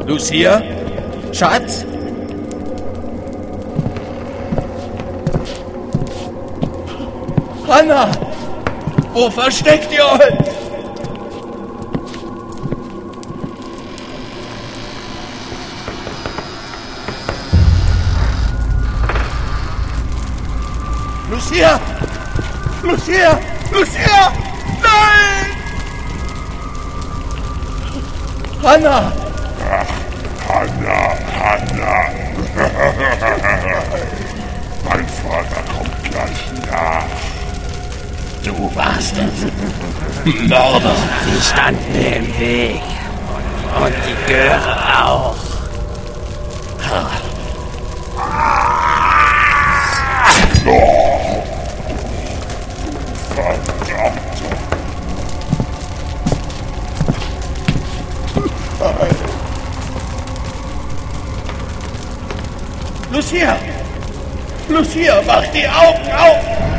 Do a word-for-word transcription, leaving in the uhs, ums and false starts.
Lucia? Schatz? Hanna! Wo versteckt ihr euch? Lucia! Lucia! Lucia! Nein! Hanna! Hanna, Hanna. Mein Vater kommt gleich nach. Du warst es. Mörder! Sie standen mir im Weg. Und die Göre auch. Oh, verdammt. Lucia! Lucia, mach die Augen auf!